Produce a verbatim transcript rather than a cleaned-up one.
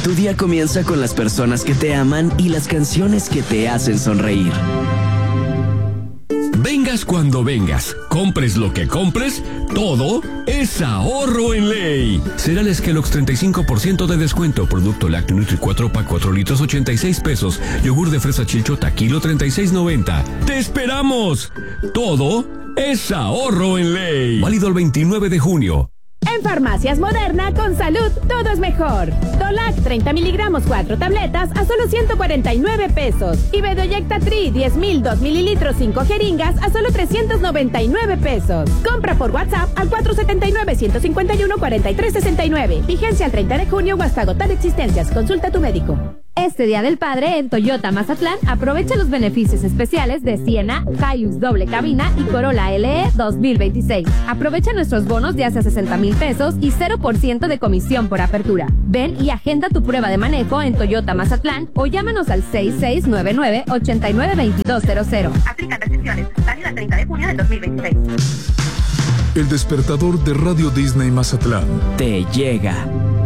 Tu día comienza con las personas que te aman y las canciones que te hacen sonreír. Vengas cuando vengas, compres lo que compres, todo es ahorro en ley. Cereales Kellogg's treinta y cinco por ciento de descuento. Producto lácteo Nutri cuatro pack cuatro litros ochenta y seis pesos. Yogur de fresa Chilchota kilo treinta y seis noventa. ¡Te esperamos! Todo es ahorro en ley. Válido el veintinueve de junio. En Farmacias Moderna, con salud, todo es mejor. Dolac, treinta miligramos, cuatro tabletas, a solo ciento cuarenta y nueve pesos. Y Bedoyecta Tri, diez mil, dos mililitros, cinco jeringas, a solo trescientos noventa y nueve pesos. Compra por WhatsApp al cuatro siete nueve, uno cinco uno, cuatro tres seis nueve. Vigencia al treinta de junio o hasta agotar existencias. Consulta a tu médico. Este Día del Padre en Toyota Mazatlán aprovecha los beneficios especiales de Siena, Hilux doble cabina y Corolla L E dos mil veintiséis. Aprovecha nuestros bonos de hasta sesenta mil pesos y cero por ciento de comisión por apertura. Ven y agenda tu prueba de manejo en Toyota Mazatlán o llámanos al seis seis nueve nueve, ocho nueve dos dos cero cero. Aplican restricciones. Válido al treinta de junio del dos mil veintiséis. El despertador de Radio Disney Mazatlán Te llega.